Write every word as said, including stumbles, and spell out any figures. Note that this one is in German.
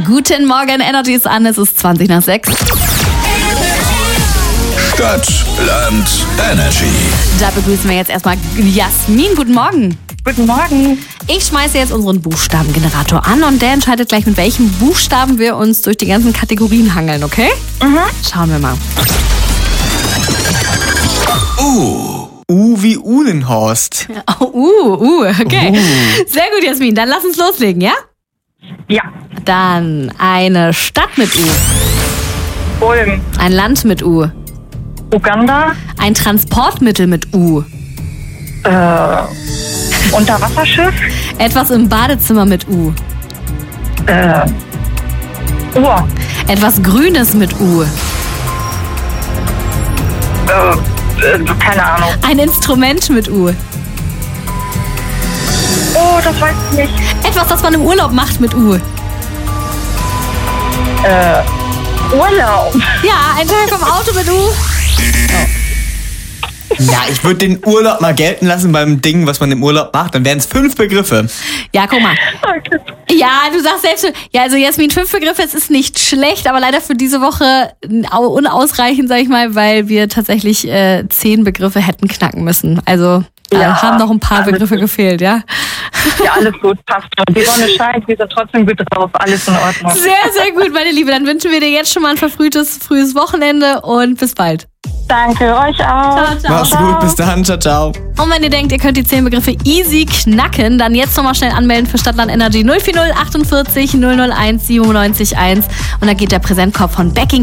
Guten Morgen, Energy ist an, es ist zwanzig nach sechs. Stadt, Land, Energy. Da begrüßen wir jetzt erstmal Jasmin. Guten Morgen. Guten Morgen. Ich schmeiße jetzt unseren Buchstabengenerator an und der entscheidet gleich, mit welchen Buchstaben wir uns durch die ganzen Kategorien hangeln, okay? Mhm. Schauen wir mal. Uh. U wie Uhlenhorst. Oh, uh, uh, okay. Uh. Sehr gut, Jasmin. Dann lass uns loslegen, ja? Ja. Dann eine Stadt mit U. Ulm. Ein Land mit U. Uganda. Ein Transportmittel mit U. Äh, Unterwasserschiff. Etwas im Badezimmer mit U. Äh, Uhr. Etwas Grünes mit U. Äh, äh, keine Ahnung. Ein Instrument mit U. Oh, das weiß ich nicht. Etwas, das man im Urlaub macht mit U. Äh, Urlaub. Ja, ein Teil vom Auto mit U. Ja, ich würde den Urlaub mal gelten lassen beim Ding, was man im Urlaub macht. Dann wären es fünf Begriffe. Ja, guck mal. Okay. Ja, du sagst selbst, ja, also Jasmin, fünf Begriffe, es ist nicht schlecht, aber leider für diese Woche unausreichend, sag ich mal, weil wir tatsächlich äh, zehn Begriffe hätten knacken müssen. Also da Ja, haben noch ein paar alles Begriffe gut. gefehlt, ja? Ja, alles gut, passt schon. Die Sonne scheint, wir sind trotzdem gut drauf, alles in Ordnung. Sehr, sehr gut, meine Liebe. Dann wünschen wir dir jetzt schon mal ein verfrühtes, frühes Wochenende und bis bald. Danke, euch auch. Ciao, ciao. Mach's gut, bis dann, ciao, ciao. Und wenn ihr denkt, ihr könnt die zehn Begriffe easy knacken, dann jetzt nochmal schnell anmelden für Stadtland Energy null vier null achtundvierzig null null eins siebenundneunzig eins und da geht der Präsentkorb von Becking